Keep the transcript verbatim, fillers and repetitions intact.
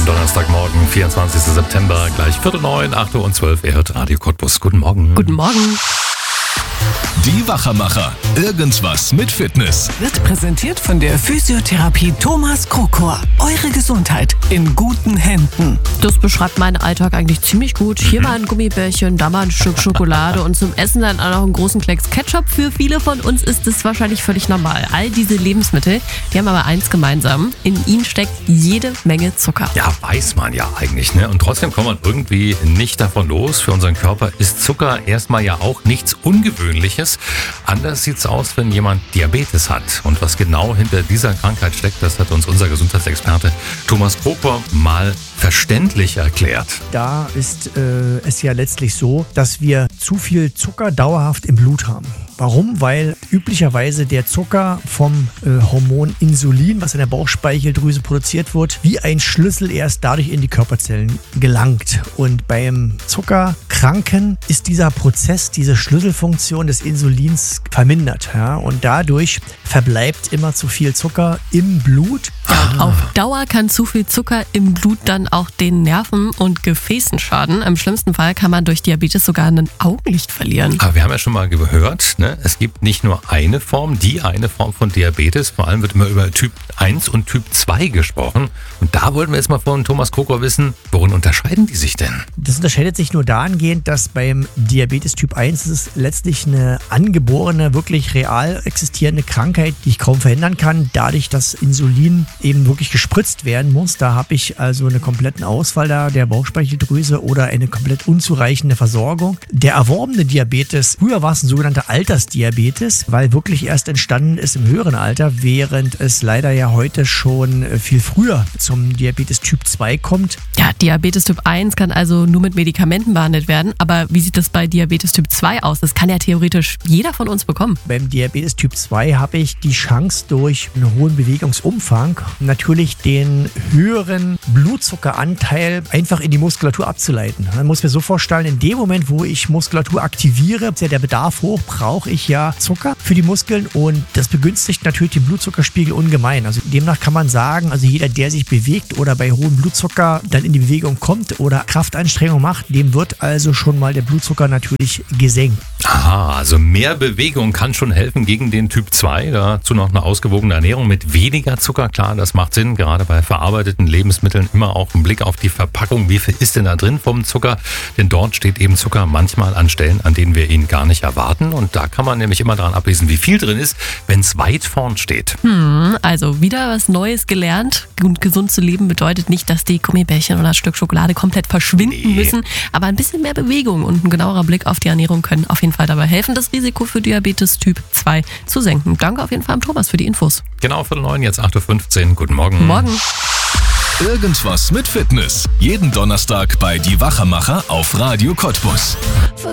am Donnerstagmorgen, vierundzwanzigster September, gleich Viertel neun, acht Uhr und zwölf. Er hört Radio Cottbus. Guten Morgen. Guten Morgen. Die Wachermacher. Irgendwas mit Fitness. Wird präsentiert von der Physiotherapie Thomas Krokor. Eure Gesundheit in guten Händen. Das beschreibt meinen Alltag eigentlich ziemlich gut. Hier mal ein Gummibärchen, da mal ein Stück Schokolade und zum Essen dann auch noch einen großen Klecks Ketchup. Für viele von uns ist es wahrscheinlich völlig normal. All diese Lebensmittel, die haben aber eins gemeinsam. In ihnen steckt jede Menge Zucker. Ja, weiß man ja eigentlich, ne? Und trotzdem kommt man irgendwie nicht davon los. Für unseren Körper ist Zucker erstmal ja auch nichts Ungewöhnliches. Anders sieht's aus, wenn jemand Diabetes hat. Und was genau hinter dieser Krankheit steckt, das hat uns unser Gesundheitsexperte Thomas Krokor mal verständlich erklärt. Da ist äh, es ja letztlich so, dass wir zu viel Zucker dauerhaft im Blut haben. Warum? Weil üblicherweise der Zucker vom äh, Hormon Insulin, was in der Bauchspeicheldrüse produziert wird, wie ein Schlüssel erst dadurch in die Körperzellen gelangt. Und beim Zuckerkranken ist dieser Prozess, diese Schlüsselfunktion des Insulins vermindert. Ja? Und dadurch verbleibt immer zu viel Zucker im Blut. Ja, auf Dauer kann zu viel Zucker im Blut dann auch den Nerven und Gefäßen schaden. Im schlimmsten Fall kann man durch Diabetes sogar ein Augenlicht verlieren. Aber wir haben ja schon mal gehört, ne? Es gibt nicht nur eine Form, die eine Form von Diabetes. Vor allem wird immer über Typ eins und Typ zwei gesprochen. Und da wollten wir jetzt mal von Thomas Krokor wissen, worin unterscheiden die sich denn? Das unterscheidet sich nur dahingehend, dass beim Diabetes Typ eins ist es letztlich eine angeborene, wirklich real existierende Krankheit, die ich kaum verhindern kann, dadurch, dass Insulin eben wirklich gespritzt werden muss. Da habe ich also einen kompletten Ausfall da der Bauchspeicheldrüse oder eine komplett unzureichende Versorgung. Der erworbene Diabetes, früher war es ein sogenannter Altersdiabetes, weil wirklich erst entstanden ist im höheren Alter, während es leider ja heute schon viel früher zum Diabetes Typ zwei kommt. Ja, Diabetes Typ eins kann also nur mit Medikamenten behandelt werden. Aber wie sieht das bei Diabetes Typ zwei aus? Das kann ja theoretisch jeder von uns bekommen. Beim Diabetes Typ zwei habe ich die Chance, durch einen hohen Bewegungsumfang natürlich den höheren Blutzuckeranteil einfach in die Muskulatur abzuleiten. Man muss mir so vorstellen, in dem Moment, wo ich Muskulatur aktiviere, ist ja der Bedarf hoch, brauche ich ja Zucker für die Muskeln und das begünstigt natürlich den Blutzuckerspiegel ungemein. Also demnach kann man sagen, also jeder, der sich bewegt oder bei hohem Blutzucker dann in die Bewegung kommt oder Kraftanstrengung macht, dem wird also schon mal der Blutzucker natürlich gesenkt. Aha, also mehr Bewegung kann schon helfen gegen den Typ zwei. Dazu noch eine ausgewogene Ernährung mit weniger Zucker. Klar, das macht Sinn, gerade bei verarbeiteten Lebensmitteln immer auch ein Blick auf die Verpackung. Wie viel ist denn da drin vom Zucker? Denn dort steht eben Zucker manchmal an Stellen, an denen wir ihn gar nicht erwarten. Und da kann man nämlich immer daran ablesen, wie viel drin ist, wenn es weit vorn steht. Hm, also wieder was Neues gelernt. Und gesund zu leben bedeutet nicht, dass die Gummibärchen oder ein Stück Schokolade komplett verschwinden Nee. müssen. Aber ein bisschen mehr Bewegung und ein genauerer Blick auf die Ernährung können auf jeden Fall dabei helfen, das Risiko für Diabetes Typ zwei zu senken. Danke auf jeden Fall an Thomas für die Infos. Genau, Viertel neun, jetzt acht Uhr fünfzehn. Guten Morgen. Morgen. Irgendwas mit Fitness. Jeden Donnerstag bei Die Wachermacher auf Radio Cottbus.